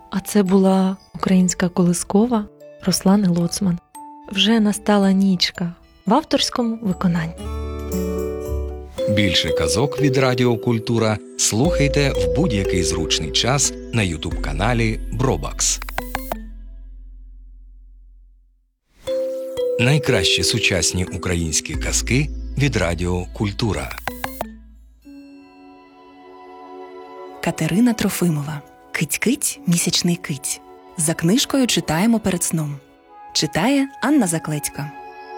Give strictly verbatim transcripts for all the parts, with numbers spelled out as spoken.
А це була українська колискова Руслани Лоцман. «Вже настала нічка» в авторському виконанні. Більше казок від Радіо Культура слухайте в будь-який зручний час на ютуб-каналі Бробакс. Найкращі сучасні українські казки від Радіо Культура. Катерина Трофимова. «Кить-кить, місячний кить». За книжкою читаємо перед сном. Читає Анна Заклецька.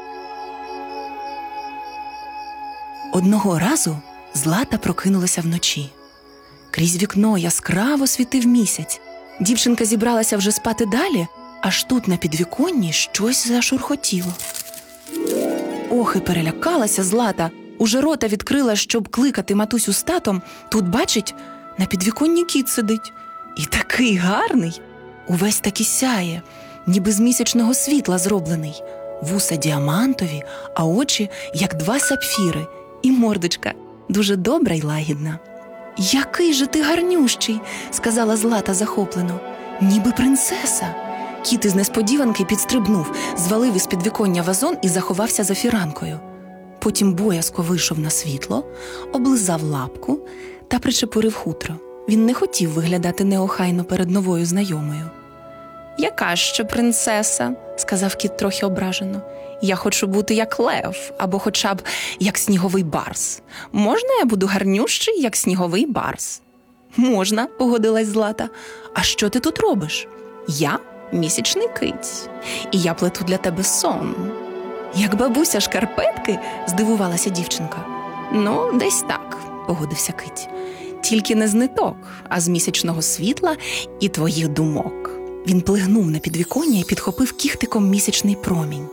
Одного разу Злата прокинулася вночі. Крізь вікно яскраво світив місяць. Дівчинка зібралася вже спати далі, аж тут на підвіконні щось зашурхотіло. Ох, і перелякалася Злата. Уже рота відкрила, щоб кликати матусю з татом. Тут, бачить, на підвіконні кіт сидить. І такий гарний. Увесь таки сяє, ніби з місячного світла зроблений. Вуса діамантові, а очі, як два сапфіри. І мордочка дуже добра й лагідна. «Який же ти гарнющий!» – сказала Злата захоплено. «Ніби принцеса!» Кіт із несподіванки підстрибнув, звалив із підвіконня вазон і заховався за фіранкою. Потім боязко вийшов на світло, облизав лапку та причепурив хутро. Він не хотів виглядати неохайно перед новою знайомою. «Яка ще принцеса?» – сказав кіт трохи ображено. «Я хочу бути як лев, або хоча б як сніговий барс. Можна я буду гарнющий, як сніговий барс?» «Можна», – погодилась Злата. «А що ти тут робиш?» «Я місячний кить, і я плету для тебе сон». «Як бабуся шкарпетки?» – здивувалася дівчинка. «Ну, десь так», – погодився кить. «Тільки не з ниток, а з місячного світла і твоїх думок». Він плигнув на підвіконня і підхопив кіхтиком місячний промінь.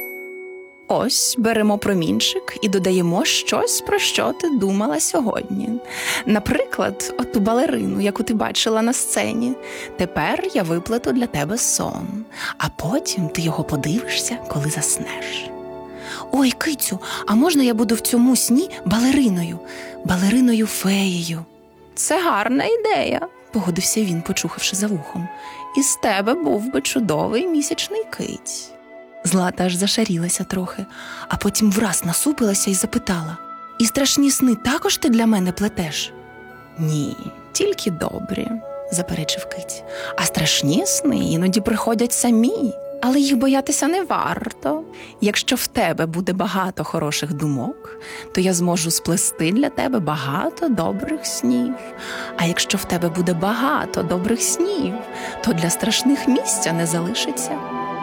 «Ось беремо промінчик і додаємо щось, про що ти думала сьогодні. Наприклад, оту балерину, яку ти бачила на сцені. Тепер я виплету для тебе сон, а потім ти його подивишся, коли заснеш». «Ой, кицю, а можна я буду в цьому сні балериною? Балериною-феєю?» «Це гарна ідея», – погодився він, почухавши за вухом. «Із тебе був би чудовий місячний кить». Злата аж зашарілася трохи, а потім враз насупилася і запитала: «І страшні сни також ти для мене плетеш?» «Ні, тільки добрі», – заперечив кить. «А страшні сни іноді приходять самі, але їх боятися не варто. Якщо в тебе буде багато хороших думок, то я зможу сплести для тебе багато добрих снів. А якщо в тебе буде багато добрих снів, то для страшних місця не залишиться.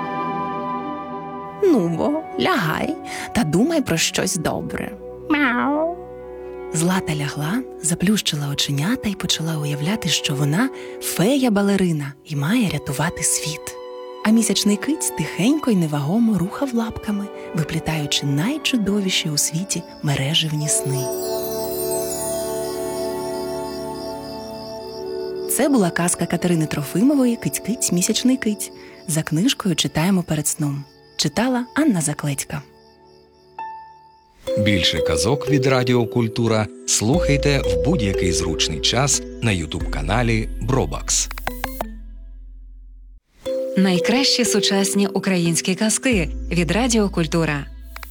Ну бо, лягай та думай про щось добре. Мяу». Злата лягла, заплющила оченята і почала уявляти, що вона фея-балерина і має рятувати світ. А місячний киць тихенько й невагомо рухав лапками, виплітаючи найчудовіші у світі мереживні сни. Це була казка Катерини Трофимової «Кить-кить, місячний кить». За книжкою читаємо перед сном. Читала Анна Заклецька. Більше казок від Радіо Культура слухайте в будь-який зручний час на ютуб-каналі Бробакс. Найкращі сучасні українські казки від Радіо Культура.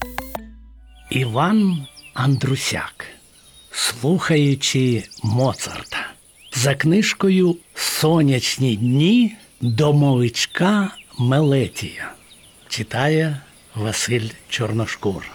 Іван Андрусяк. Слухаючи Моцарта. За книжкою «Сонячні дні» домовичка Мелетія. Читає Василь Чорношкур.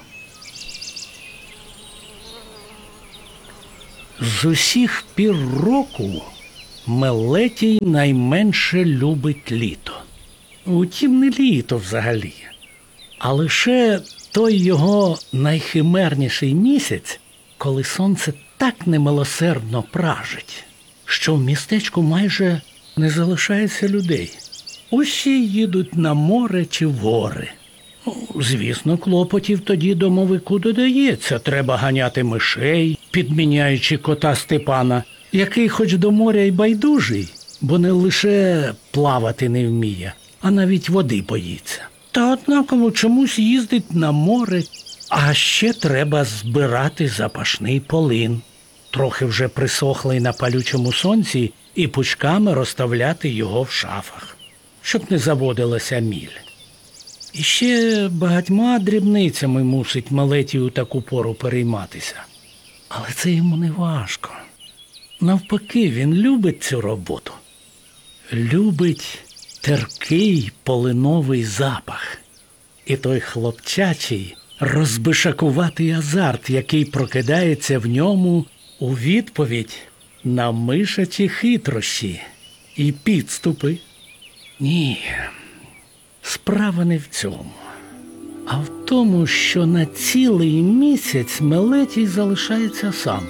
З усіх пір року Мелетій найменше любить літо. Утім, не літо взагалі, а лише той його найхимерніший місяць, коли сонце так немилосердно пражить, що в містечку майже не залишається людей. Усі їдуть на море чи в гори. Звісно, клопотів тоді домовику додається. Треба ганяти мишей, підміняючи кота Степана, який хоч до моря й байдужий, бо не лише плавати не вміє, а навіть води боїться. Та однаково чомусь їздить на море, а ще треба збирати запашний полин. Трохи вже присохлий на палючому сонці і пучками розставляти його в шафах, щоб не заводилася міль. І ще багатьма дрібницями мусить Мелетій у таку пору перейматися. Але це йому не важко. Навпаки, він любить цю роботу. Любить терпкий полиновий запах. І той хлопчачий, розбишакуватий азарт, який прокидається в ньому у відповідь на мишачі хитрощі і підступи. Ні, справа не в цьому, а в тому, що на цілий місяць Мелетій залишається сам.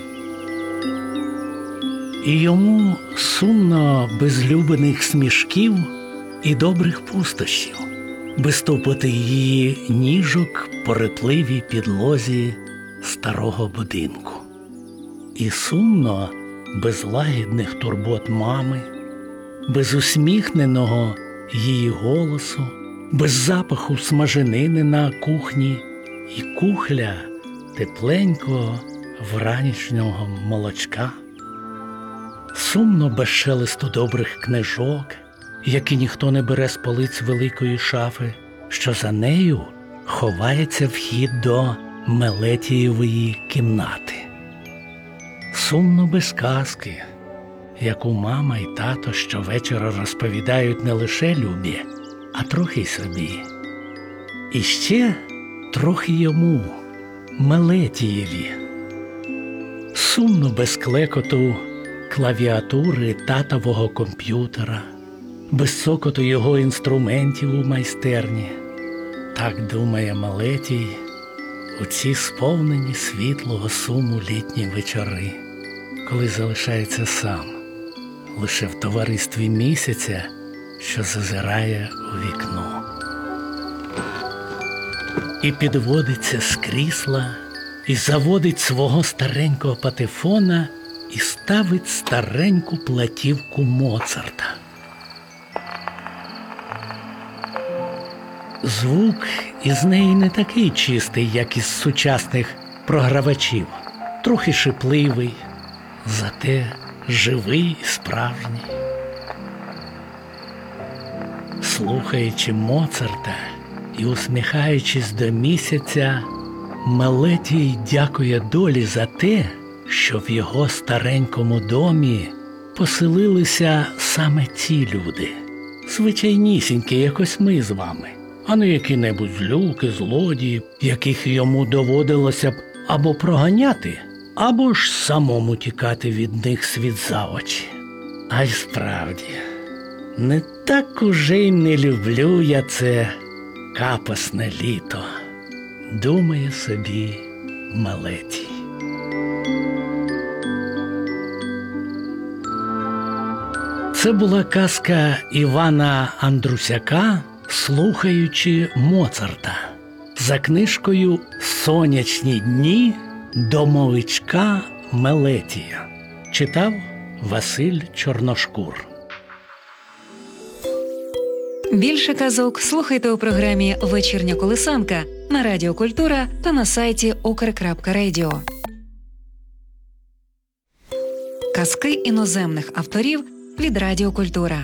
І йому сумно без любених смішків і добрих пустощів, без тупоти її ніжок по ритливій підлозі старого будинку. І сумно без лагідних турбот мами, без усміхненого її голосу, без запаху смаженини на кухні і кухля тепленького вранішнього молочка. Сумно без шелесту добрих книжок, які ніхто не бере з полиць великої шафи, що за нею ховається вхід до Мелетієвої кімнати. Сумно без казки, яку мама і тато щовечора розповідають не лише Любі, а трохи й собі. І ще трохи йому, Мелетієві. Сумно без клекоту клавіатури татового комп'ютера, без цокоту його інструментів у майстерні. Так думає Мелетій у ці сповнені світлого суму літні вечори, коли залишається сам, лише в товаристві місяця, що зазирає у вікно. І підводиться з крісла, і заводить свого старенького патефона, і ставить стареньку платівку Моцарта. Звук із неї не такий чистий, як із сучасних програвачів, трохи шипливий, зате живий і справжній. Слухаючи Моцарта і усміхаючись до місяця, Мелетій дякує долі за те, що в його старенькому домі поселилися саме ці люди, звичайнісінькі, якось ми з вами, а не які-небудь злюки, злодії, яких йому доводилося б або проганяти, або ж самому тікати від них світ за очі. А й справді, не так уже й не люблю я це капосне літо, думає собі Мелетій. Це була казка Івана Андрусяка «Слухаючи Моцарта» за книжкою «Сонячні дні домовичка Мелетія». Читав Василь Чорношкур. Більше казок слухайте у програмі «Вечірня колисанка» на Радіо Культура та на сайті укр крапка радіо. Казки іноземних авторів від Радіо Культура.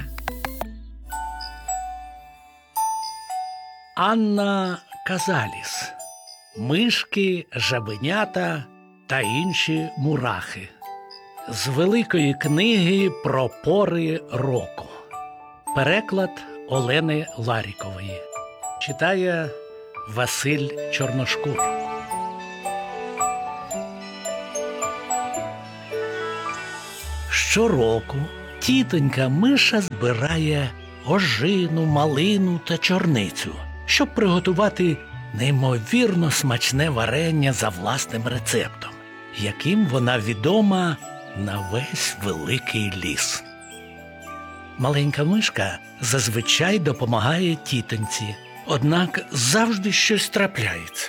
Анна Казаліс. Мишки, жабенята та інші мурахи. З великої книги про пори року. Переклад Олени Ларікової. Читає Василь Чорношкур. Щороку тітонька Миша збирає ожину, малину та чорницю, щоб приготувати неймовірно смачне варення за власним рецептом, яким вона відома на весь великий ліс. Маленька мишка зазвичай допомагає тітоньці, однак завжди щось трапляється.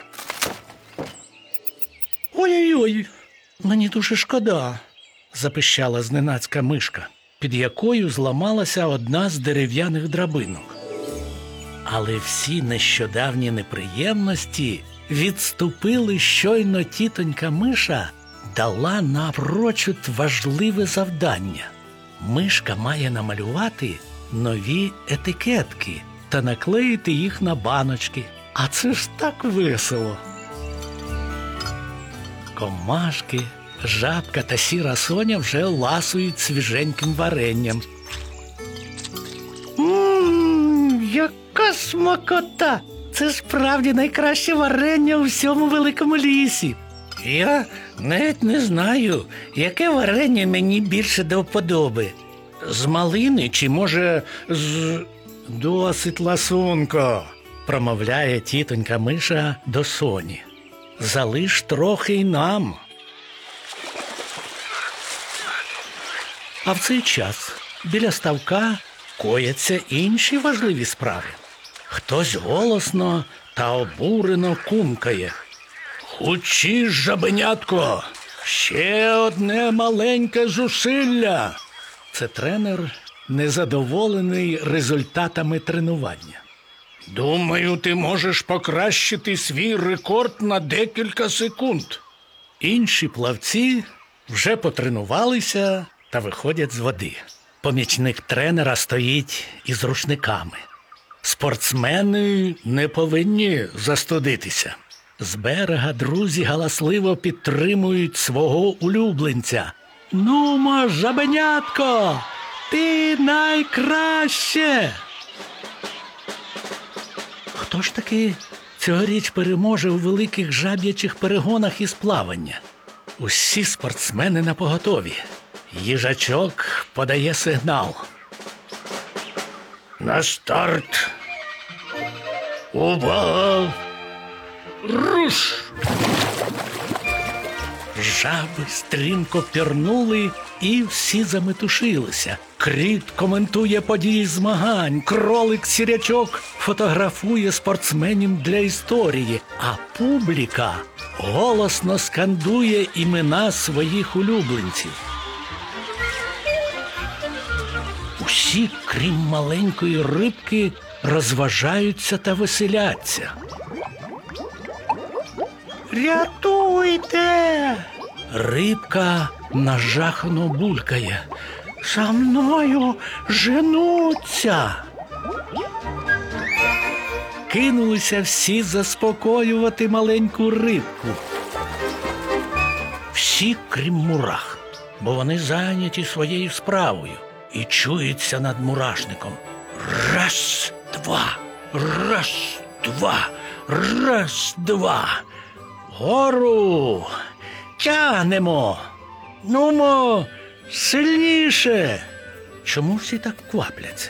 «Ой-ой-ой, мені дуже шкода», – запищала зненацька мишка, під якою зламалася одна з дерев'яних драбинок. Але всі нещодавні неприємності відступили, щойно тітонька Миша дала напрочуд важливе завдання Мишка має намалювати нові етикетки та наклеїти їх на баночки. А це ж так весело. Комашки, Жабка та Сіра Соня вже ласують свіженьким варенням. Ммм, яка смакота! Це справді найкраще варення у всьому великому лісі. Я навіть не знаю, яке варення мені більше до вподоби. З малини чи, може, з... Досить, ласунко, промовляє тітонька Миша до Соні. Залиш трохи й нам. А в цей час біля ставка кояться інші важливі справи. Хтось голосно та обурено кумкає. Хучі, жабенятко, ще одне маленьке зусилля. Це тренер, незадоволений результатами тренування. Думаю, ти можеш покращити свій рекорд на декілька секунд. Інші плавці вже потренувалися та виходять з води. Помічник тренера стоїть із рушниками. Спортсмени не повинні застудитися. З берега друзі галасливо підтримують свого улюбленця. «Нумо, жабенятко, ти найкраще!» Хто ж таки цьогоріч переможе у великих жаб'ячих перегонах із плавання? Усі спортсмени напоготові. Їжачок подає сигнал. На старт! Увага! Руш! Жаби стрімко пірнули і всі заметушилися. Кріт коментує події змагань, кролик-сірячок фотографує спортсменів для історії, а публіка голосно скандує імена своїх улюбленців. Усі, крім маленької рибки, розважаються та веселяться. «Рятуйте!» Рибка нажахано булькає. «За мною женуться!» Кинулися всі заспокоювати маленьку рибку. Всі, крім мурах, бо вони зайняті своєю справою і чуються над мурашником. Раз, два, раз, два, раз, два. Гору! Тягнемо! Нумо, сильніше! Чому всі так квапляться?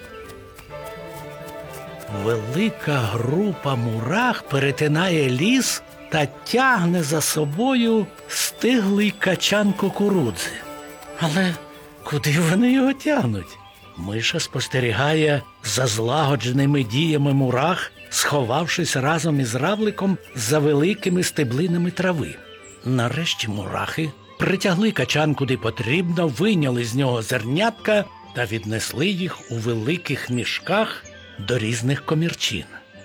Велика група мурах перетинає ліс та тягне за собою стиглий качан кукурудзи. Але куди вони його тягнуть? Миша спостерігає за злагодженими діями мурах, сховавшись разом із равликом за великими стеблинами трави. Нарешті мурахи притягли качан куди потрібно, вийняли з нього зернятка та віднесли їх у великих мішках до різних комірчин.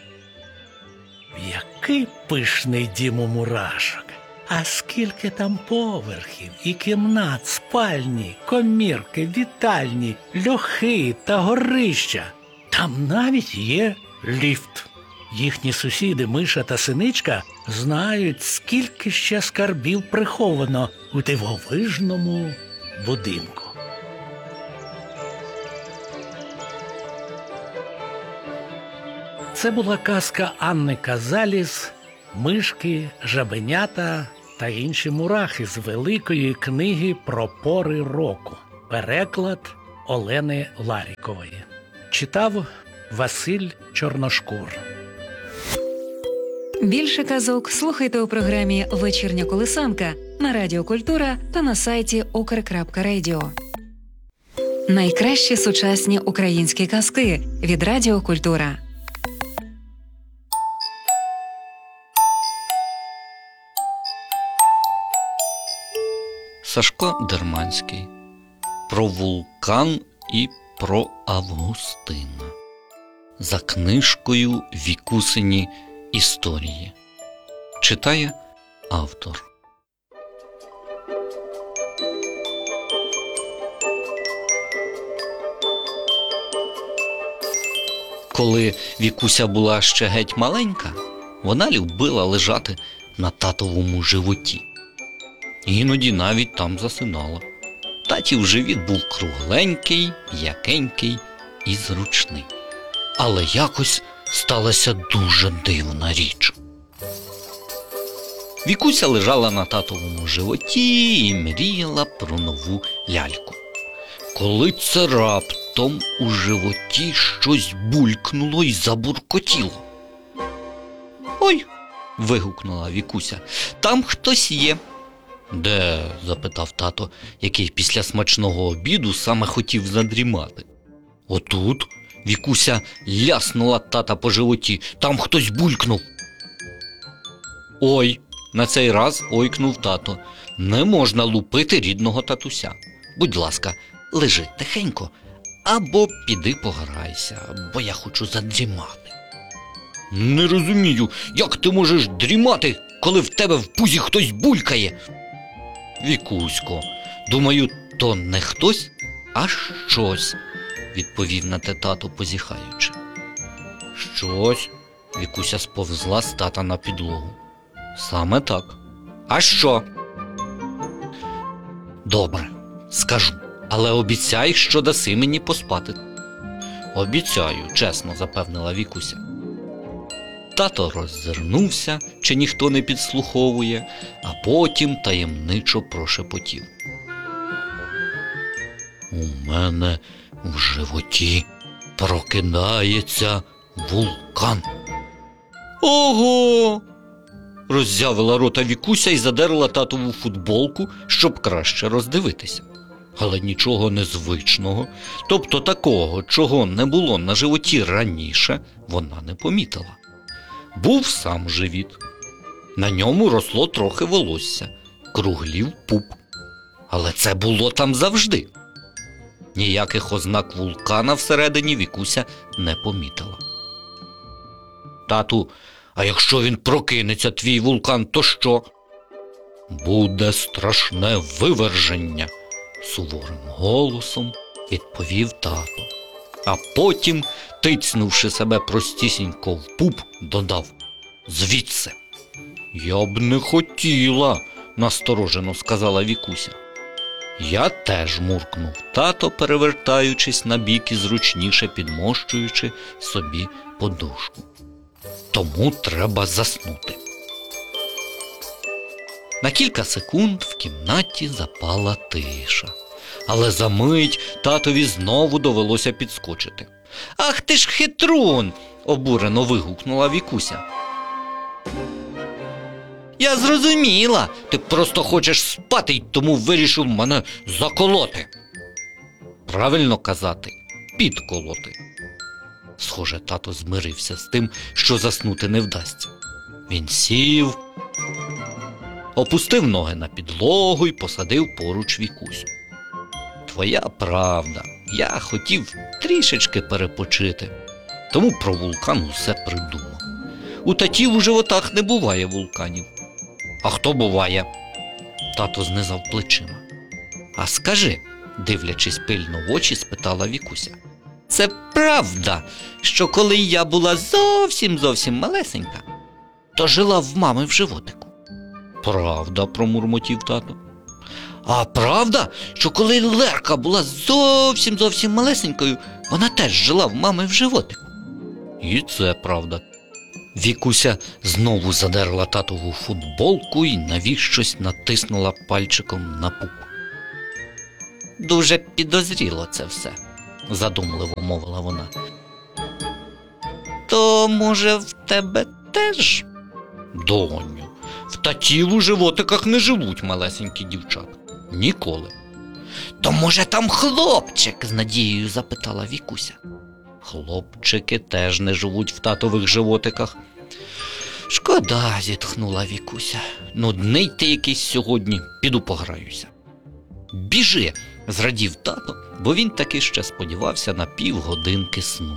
Який пишний дім у мурашок! А скільки там поверхів і кімнат, спальні, комірки, вітальні, льохи та горища. Там навіть є ліфт. Їхні сусіди Миша та Синичка знають, скільки ще скарбів приховано у дивовижному будинку. Це була казка Анни Казаліс «Мишки, жабенята та інші мурахи» з великої книги про пори року. Переклад Олени Ларікової. Читав Василь Чорношкур. Більше казок слухайте у програмі «Вечірня колисанка» на Радіо Культура та на сайті укр крапка радіо. Найкращі сучасні українські казки від Радіо Культура. Сашко Дерманський. Про вулкан і про Августина. За книжкою «Вікусині історії». Читає автор. Коли Вікуся була ще геть маленька, вона любила лежати на татовому животі. Іноді навіть там засинала. Татів живіт був кругленький, м'якенький і зручний. Але якось сталася дуже дивна річ. Вікуся лежала на татовому животі і мріяла про нову ляльку. Коли це раптом у животі щось булькнуло і забуркотіло. «Ой!» – вигукнула Вікуся. «Там хтось є!» «Де?» – запитав тато, який після смачного обіду саме хотів задрімати. «Отут!» – Вікуся ляснула тата по животі. «Там хтось булькнув!» «Ой!» – на цей раз ойкнув тато. «Не можна лупити рідного татуся. Будь ласка, лежи тихенько, або піди пограйся, бо я хочу задрімати». «Не розумію, як ти можеш дрімати, коли в тебе в пузі хтось булькає?» «Вікусько, думаю, то не хтось, а щось», – відповів на те тато, позіхаючи. «Щось?» – Вікуся сповзла з тата на підлогу. «Саме так. А що?» «Добре, скажу, але обіцяй, що даси мені поспати». «Обіцяю», – чесно запевнила Вікуся. Тато роззирнувся, чи ніхто не підслуховує, а потім таємничо прошепотів. «У мене в животі прокидається вулкан». «Ого!» – роззявила рота Вікуся і задерла татову футболку, щоб краще роздивитися. Але нічого незвичного, тобто такого, чого не було на животі раніше, вона не помітила. Був сам живіт. На ньому росло трохи волосся, круглів пуп. Але це було там завжди. Ніяких ознак вулкана всередині Вікуся не помітила. «Тату, а якщо він прокинеться, твій вулкан, то що?» «Буде страшне виверження», – суворим голосом відповів тато. А потім, тицнувши себе простісінько в пуп, додав: «Звідси». «Я б не хотіла», – насторожено сказала Вікуся. «Я теж», – муркнув тато, перевертаючись на бік і зручніше підмощуючи собі подушку. «Тому треба заснути». На кілька секунд в кімнаті запала тиша. Але за мить татові знову довелося підскочити. «Ах ти ж хитрун!» – обурено вигукнула Вікуся. «Я зрозуміла, ти просто хочеш спати й тому вирішив мене заколоти». «Правильно казати – підколоти». Схоже, тато змирився з тим, що заснути не вдасться. Він сів, опустив ноги на підлогу і посадив поруч Вікусю. «Твоя правда, я хотів трішечки перепочити, тому про вулкан усе придумав. У татів у животах не буває вулканів». «А хто буває?» Тато знизав плечима. «А скажи», дивлячись пильно в очі, спитала Вікуся, «це правда, що коли я була зовсім-зовсім малесенька, то жила в мами в животику?» «Правда», промурмотів тато. «А правда, що коли Лерка була зовсім-зовсім малесенькою, вона теж жила в мами в животику?» «І це правда». Вікуся знову задерла татову футболку і навіщось натиснула пальчиком на пуп. «Дуже підозріло це все», задумливо мовила вона. «То, може, в тебе теж?» «Доню, в татів у животиках не живуть малесенькі дівчата. Ніколи». «То, може, там хлопчик?» з надією запитала Вікуся. «Хлопчики теж не живуть в татових животиках». «Шкода», зітхнула Вікуся. «Нудний ти якийсь сьогодні, піду пограюся». «Біжи», зрадів тато, бо він таки ще сподівався на півгодинки сну.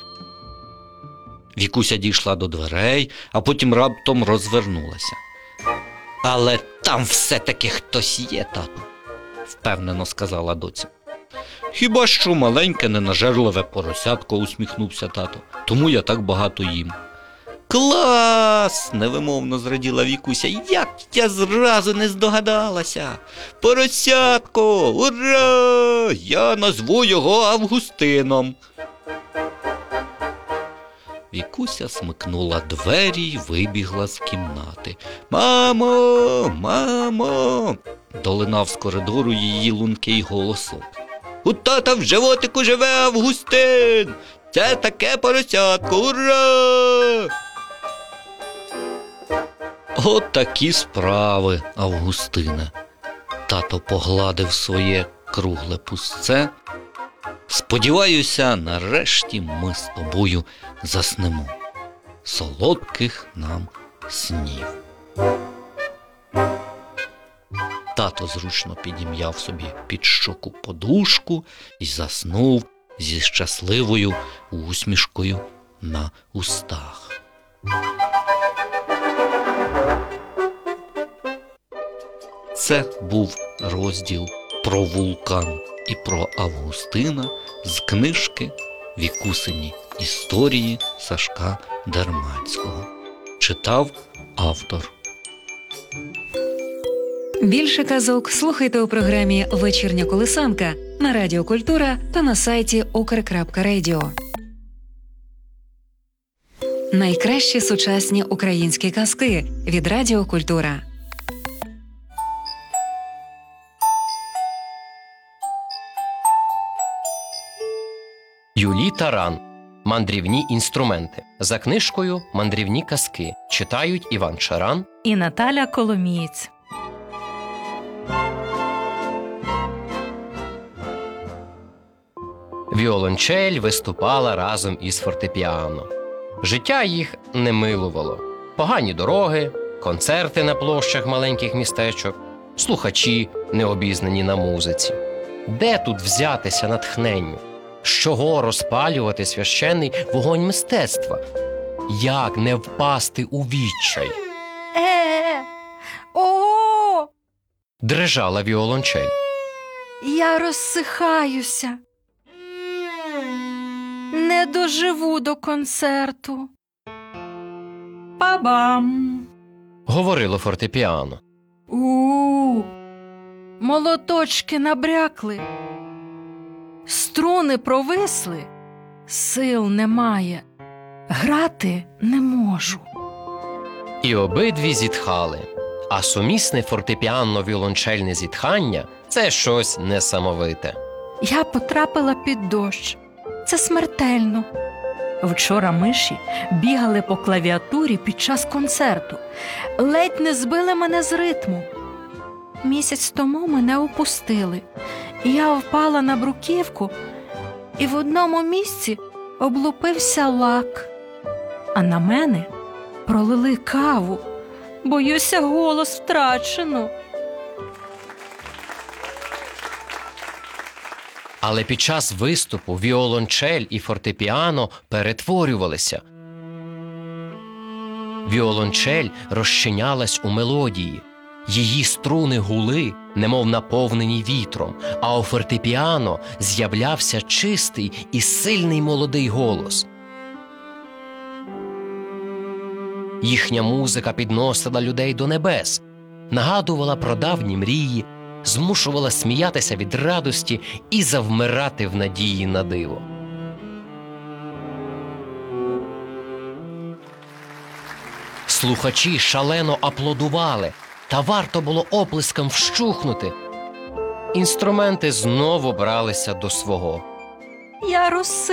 Вікуся дійшла до дверей, а потім раптом розвернулася. «Але там все-таки хтось є, тату», впевнено сказала доця. Хіба що маленьке ненажерливе поросятко, усміхнувся тато. Тому я так багато їм. Клас! Невимовно зраділа Вікуся. Як я зразу не здогадалася. Поросятко! Ура! Я назву його Августином. Вікуся смикнула двері й вибігла з кімнати. Мамо! Мамо! Долинав з коридору її лункий голосок. У тата в животику живе Августин! Це таке поросятко! Ура! От такі справи, Августине. Тато погладив своє кругле пусце. Сподіваюся, нарешті ми з тобою заснемо. Солодких нам снів. Тато зручно підім'яв собі під щоку подушку і заснув зі щасливою усмішкою на устах. Це був розділ про вулкан і про Августина з книжки «Вікусині історії» Сашка Дерманського. Читав автор. Більше казок слухайте у програмі «Вечірня колисанка» на Радіо Культура та на сайті укр крапка радіо. Найкращі сучасні українські казки від Радіо Культура. Юлій Таран. Мандрівні інструменти. За книжкою «Мандрівні казки» читають Іван Шаран І Наталя Коломієць. Віолончель виступала разом із фортепіано. Життя їх не милувало. Погані дороги, концерти на площах маленьких містечок, слухачі, необізнані на музиці. Де тут взятися натхненню? З чого розпалювати священний вогонь мистецтва? Як не впасти у відчай? Е, о, Дрижала віолончель. я розсихаюся. Не доживу до концерту. Па-бам! Говорило фортепіано. У, молоточки набрякли. Струни провисли. Сил немає. Грати не можу. І обидві зітхали. А сумісне фортепіанно-віолончельне зітхання – це щось несамовите. Я потрапила під дощ. Це смертельно. Вчора миші бігали по клавіатурі під час концерту. Ледь не збили мене з ритму. Місяць тому мене опустили. Я впала на бруківку, і в одному місці облупився лак. А на мене пролили каву. Боюся, голос втрачено. Але під час виступу віолончель і фортепіано перетворювалися. Віолончель розчинялась у мелодії. Її струни гули, немов наповнені вітром, а у фортепіано з'являвся чистий і сильний молодий голос. Їхня музика підносила людей до небес, нагадувала про давні мрії, змушувала сміятися від радості і завмирати в надії на диво. Слухачі шалено аплодували, та варто було оплескам вщухнути. Інструменти знову бралися до свого. Я розсипалася.